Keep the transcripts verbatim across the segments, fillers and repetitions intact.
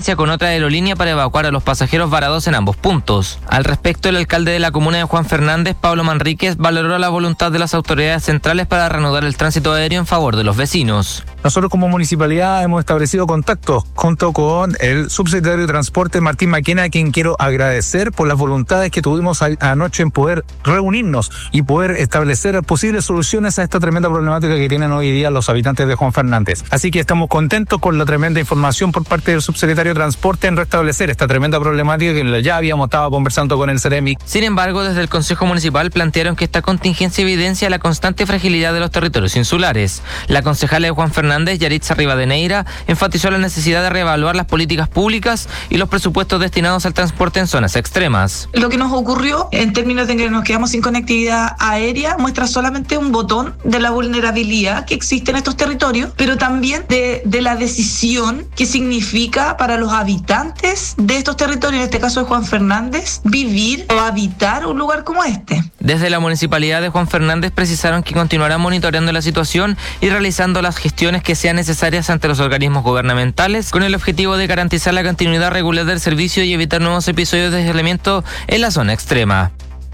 connivencia con otra aerolínea para evacuar a los pasajeros varados en ambos puntos. Al respecto, el alcalde de la comuna de Juan Fernández, Pablo Manríquez, valoró la voluntad de las autoridades centrales para reanudar el tránsito aéreo en favor de los vecinos. Nosotros como municipalidad hemos establecido contactos junto con el subsecretario de Transporte, Martín Maquena, a quien quiero agradecer por las voluntades que tuvimos a- anoche en poder reunirnos y poder establecer posibles soluciones a esta tremenda problemática que tienen hoy día los habitantes de Juan Fernández. Así que estamos contentos con la tremenda información por parte del subsecretario de Transporte en restablecer esta tremenda problemática que ya habíamos estado conversando con el Ceremi. Sin embargo, desde el Consejo Municipal plantearon que esta contingencia evidencia la constante fragilidad de los territorios insulares. La concejala de Juan Fernández, Yaritza Rivadeneira, enfatizó la necesidad de reevaluar las políticas públicas y los presupuestos destinados al transporte en zonas extremas. Lo que nos ocurrió en términos de que nos quedamos sin conectividad aérea muestra solamente un botón de la vulnerabilidad que existe en estos territorios, pero también de, de la decisión que significa para los habitantes de estos territorios, en este caso de Juan Fernández, vivir o habitar un lugar como este. Desde la Municipalidad de Juan Fernández precisaron que continuarán monitoreando la situación y realizando las gestiones que sean necesarias ante los organismos gubernamentales con el objetivo de garantizar la continuidad regular del servicio y evitar nuevos episodios de aislamiento en la zona extrema.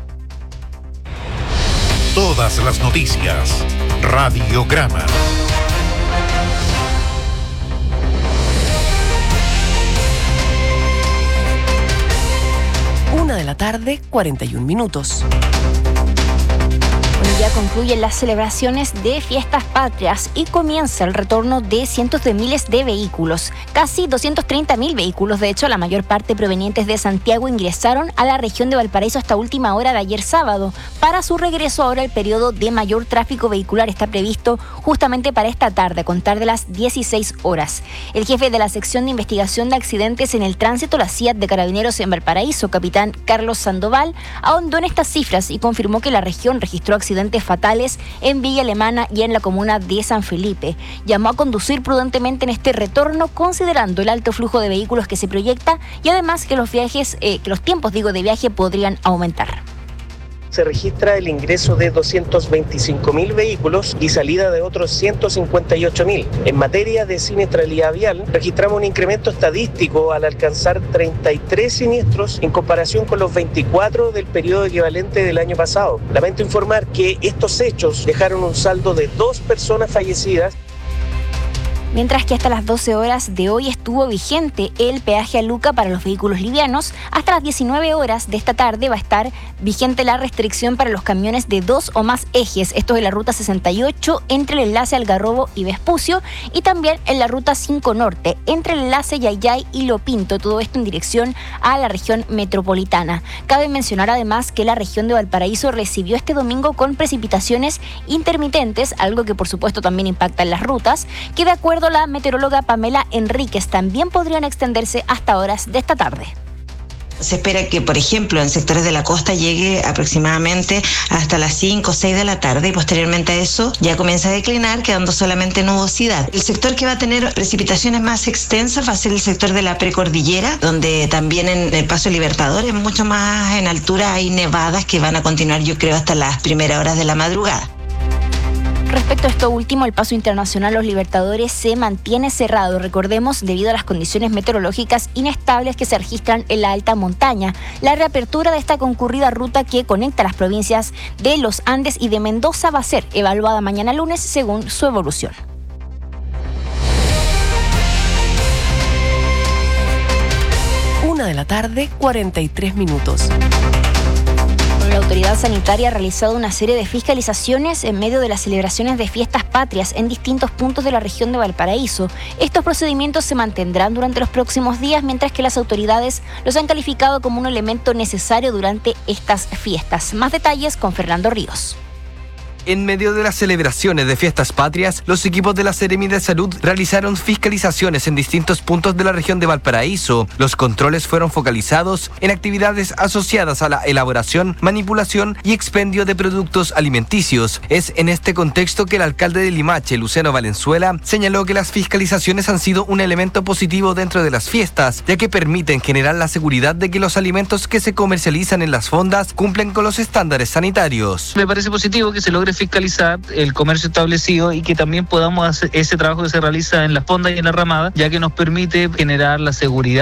Todas las noticias. Radiograma. Una de la tarde, cuarenta y un minutos. Ya concluyen las celebraciones de fiestas patrias y comienza el retorno de cientos de miles de vehículos. Casi doscientos treinta mil vehículos, de hecho, la mayor parte provenientes de Santiago, ingresaron a la región de Valparaíso hasta última hora de ayer sábado. Para su regreso ahora el periodo de mayor tráfico vehicular está previsto justamente para esta tarde, a contar de las dieciséis horas. El jefe de la sección de investigación de accidentes en el tránsito, la C I A T de Carabineros en Valparaíso, capitán Carlos Sandoval, ahondó en estas cifras y confirmó que la región registró accidentes fatales en Villa Alemana y en la comuna de San Felipe. Llamó a conducir prudentemente en este retorno, considerando el alto flujo de vehículos que se proyecta y además que los viajes, eh, que los tiempos digo de viaje podrían aumentar. Se registra el ingreso de doscientos veinticinco mil vehículos y salida de otros ciento cincuenta y ocho mil. En materia de siniestralidad vial, registramos un incremento estadístico al alcanzar treinta y tres siniestros en comparación con los veinticuatro del periodo equivalente del año pasado. Lamento informar que estos hechos dejaron un saldo de dos personas fallecidas. Mientras que hasta las doce horas de hoy estuvo vigente el peaje a Luca para los vehículos livianos, hasta las diecinueve horas de esta tarde va a estar vigente la restricción para los camiones de dos o más ejes, esto de la ruta sesenta y ocho entre el enlace Algarrobo y Vespucio, y también en la ruta cinco Norte entre el enlace Yayay y Lo Pinto, todo esto en dirección a la región metropolitana. Cabe mencionar además que la región de Valparaíso recibió este domingo con precipitaciones intermitentes, algo que por supuesto también impacta en las rutas, que de acuerdo a la meteoróloga Pamela Enríquez también podrían extenderse hasta horas de esta tarde. Se espera que, por ejemplo, en sectores de la costa llegue aproximadamente hasta las cinco o seis de la tarde y posteriormente a eso ya comienza a declinar, quedando solamente nubosidad. El sector que va a tener precipitaciones más extensas va a ser el sector de la precordillera, donde también en el Paso Libertadores, mucho más en altura, hay nevadas que van a continuar, yo creo, hasta las primeras horas de la madrugada. Respecto a esto último, el paso internacional Los Libertadores se mantiene cerrado, recordemos, debido a las condiciones meteorológicas inestables que se registran en la alta montaña. La reapertura de esta concurrida ruta que conecta las provincias de Los Andes y de Mendoza va a ser evaluada mañana lunes según su evolución. Una de la tarde, cuarenta y tres minutos. La autoridad sanitaria ha realizado una serie de fiscalizaciones en medio de las celebraciones de fiestas patrias en distintos puntos de la región de Valparaíso. Estos procedimientos se mantendrán durante los próximos días, mientras que las autoridades los han calificado como un elemento necesario durante estas fiestas. Más detalles con Fernando Ríos. En medio de las celebraciones de fiestas patrias, los equipos de la Seremi de Salud realizaron fiscalizaciones en distintos puntos de la región de Valparaíso. Los controles fueron focalizados en actividades asociadas a la elaboración, manipulación y expendio de productos alimenticios. Es en este contexto que el alcalde de Limache, Luciano Valenzuela, señaló que las fiscalizaciones han sido un elemento positivo dentro de las fiestas, ya que permiten generar la seguridad de que los alimentos que se comercializan en las fondas cumplen con los estándares sanitarios. Me parece positivo que se logre fiscalizar el comercio establecido y que también podamos hacer ese trabajo que se realiza en la fonda y en la ramada, ya que nos permite generar la seguridad